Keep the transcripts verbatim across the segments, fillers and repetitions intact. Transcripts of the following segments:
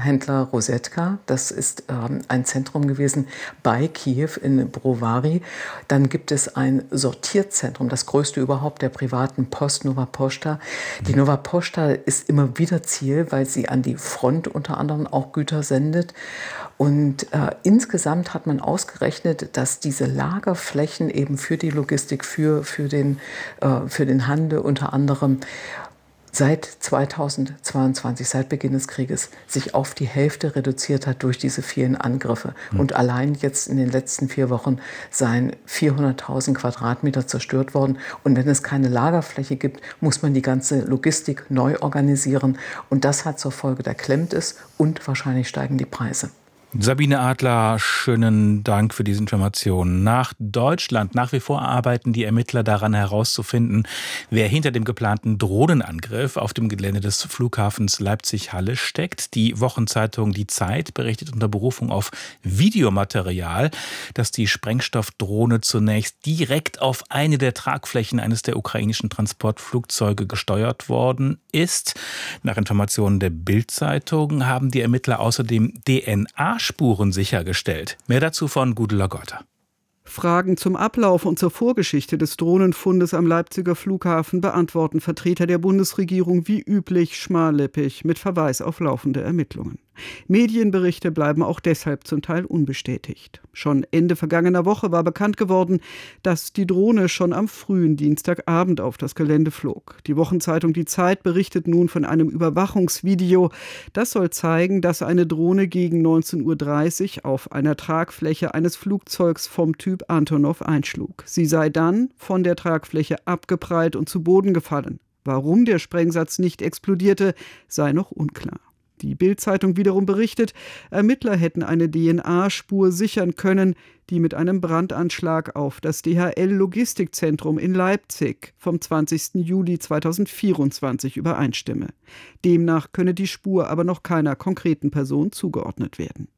Händler Rosetka. Das ist ähm, ein Zentrum gewesen bei Kiew in Brovary. Dann gibt es ein Sortierzentrum, das größte überhaupt der privaten Post, Nova Pošta. Die Nova Pošta ist immer wieder Ziel, weil sie an die Front unter anderem auch Güter sendet. Und äh, insgesamt hat man ausgerechnet, dass diese Lagerflächen eben für die Logistik, für, für, den, äh, für den Handel unter anderem seit zweitausendzweiundzwanzig, seit Beginn des Krieges, sich auf die Hälfte reduziert hat durch diese vielen Angriffe. Mhm. Und allein jetzt in den letzten vier Wochen seien vierhunderttausend Quadratmeter zerstört worden. Und wenn es keine Lagerfläche gibt, muss man die ganze Logistik neu organisieren. Und das hat zur Folge, da klemmt es und wahrscheinlich steigen die Preise. Sabine Adler, schönen Dank für diese Informationen. Nach Deutschland. Nach wie vor arbeiten die Ermittler daran herauszufinden, wer hinter dem geplanten Drohnenangriff auf dem Gelände des Flughafens Leipzig-Halle steckt. Die Wochenzeitung Die Zeit berichtet unter Berufung auf Videomaterial, dass die Sprengstoffdrohne zunächst direkt auf eine der Tragflächen eines der ukrainischen Transportflugzeuge gesteuert worden ist. Nach Informationen der Bild-Zeitung haben die Ermittler außerdem D N A-Spuren sichergestellt. Mehr dazu von Gudula Gorta. Fragen zum Ablauf und zur Vorgeschichte des Drohnenfundes am Leipziger Flughafen beantworten Vertreter der Bundesregierung wie üblich schmallippig mit Verweis auf laufende Ermittlungen. Medienberichte bleiben auch deshalb zum Teil unbestätigt. Schon Ende vergangener Woche war bekannt geworden, dass die Drohne schon am frühen Dienstagabend auf das Gelände flog. Die Wochenzeitung Die Zeit berichtet nun von einem Überwachungsvideo. Das soll zeigen, dass eine Drohne gegen neunzehn Uhr dreißig auf einer Tragfläche eines Flugzeugs vom Typ Antonov einschlug. Sie sei dann von der Tragfläche abgeprallt und zu Boden gefallen. Warum der Sprengsatz nicht explodierte, sei noch unklar. Die Bild-Zeitung wiederum berichtet, Ermittler hätten eine D N A-Spur sichern können, die mit einem Brandanschlag auf das D H L-Logistikzentrum in Leipzig vom zwanzigsten Juli zweitausendvierundzwanzig übereinstimme. Demnach könne die Spur aber noch keiner konkreten Person zugeordnet werden.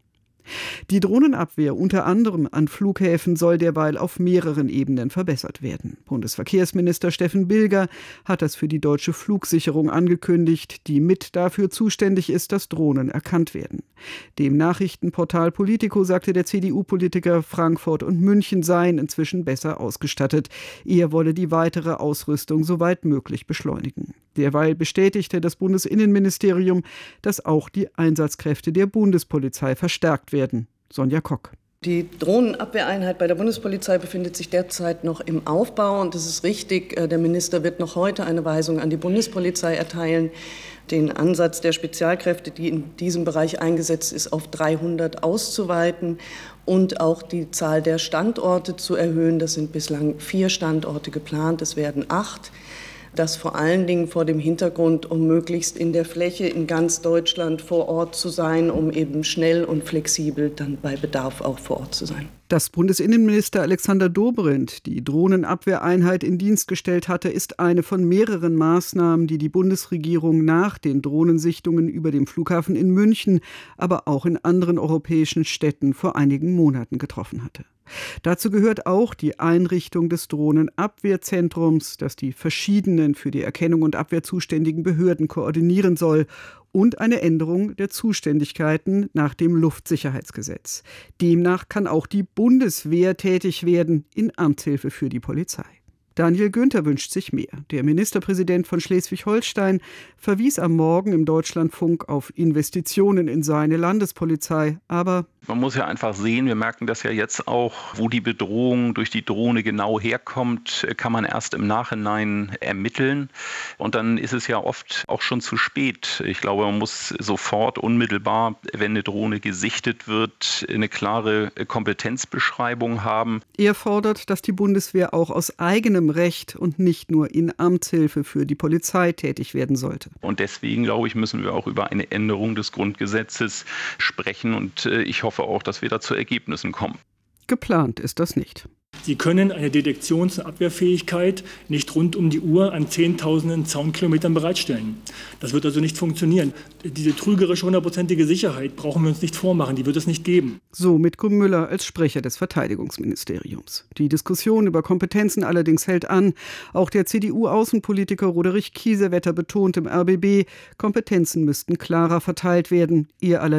Die Drohnenabwehr unter anderem an Flughäfen soll derweil auf mehreren Ebenen verbessert werden. Bundesverkehrsminister Steffen Bilger hat das für die deutsche Flugsicherung angekündigt, die mit dafür zuständig ist, dass Drohnen erkannt werden. Dem Nachrichtenportal Politico sagte der C D U-Politiker, Frankfurt und München seien inzwischen besser ausgestattet. Er wolle die weitere Ausrüstung soweit möglich beschleunigen. Derweil bestätigte das Bundesinnenministerium, dass auch die Einsatzkräfte der Bundespolizei verstärkt werden. Sonja Kock. Die Drohnenabwehreinheit bei der Bundespolizei befindet sich derzeit noch im Aufbau. Und es ist richtig, der Minister wird noch heute eine Weisung an die Bundespolizei erteilen, den Ansatz der Spezialkräfte, die in diesem Bereich eingesetzt ist, auf dreihundert auszuweiten und auch die Zahl der Standorte zu erhöhen. Das sind bislang vier Standorte geplant, es werden acht. Das vor allen Dingen vor dem Hintergrund, um möglichst in der Fläche in ganz Deutschland vor Ort zu sein, um eben schnell und flexibel dann bei Bedarf auch vor Ort zu sein. Dass Bundesinnenminister Alexander Dobrindt die Drohnenabwehreinheit in Dienst gestellt hatte, ist eine von mehreren Maßnahmen, die die Bundesregierung nach den Drohnensichtungen über dem Flughafen in München, aber auch in anderen europäischen Städten vor einigen Monaten getroffen hatte. Dazu gehört auch die Einrichtung des Drohnenabwehrzentrums, das die verschiedenen für die Erkennung und Abwehr zuständigen Behörden koordinieren soll, und eine Änderung der Zuständigkeiten nach dem Luftsicherheitsgesetz. Demnach kann auch die Bundeswehr tätig werden in Amtshilfe für die Polizei. Daniel Günther wünscht sich mehr. Der Ministerpräsident von Schleswig-Holstein verwies am Morgen im Deutschlandfunk auf Investitionen in seine Landespolizei, aber man muss ja einfach sehen, wir merken das ja jetzt auch, wo die Bedrohung durch die Drohne genau herkommt, kann man erst im Nachhinein ermitteln. Und dann ist es ja oft auch schon zu spät. Ich glaube, man muss sofort, unmittelbar, wenn eine Drohne gesichtet wird, eine klare Kompetenzbeschreibung haben. Er fordert, dass die Bundeswehr auch aus eigenem Recht und nicht nur in Amtshilfe für die Polizei tätig werden sollte. Und deswegen, glaube ich, müssen wir auch über eine Änderung des Grundgesetzes sprechen. Und ich hoffe auch, dass wir da zu Ergebnissen kommen. Geplant ist das nicht. Sie können eine Detektions- und Abwehrfähigkeit nicht rund um die Uhr an Zehntausenden Zaunkilometern bereitstellen. Das wird also nicht funktionieren. Diese trügerische hundertprozentige Sicherheit brauchen wir uns nicht vormachen, die wird es nicht geben. So Mitko Müller als Sprecher des Verteidigungsministeriums. Die Diskussion über Kompetenzen allerdings hält an. Auch der C D U-Außenpolitiker Roderich Kiesewetter betont im R B B, Kompetenzen müssten klarer verteilt werden. Er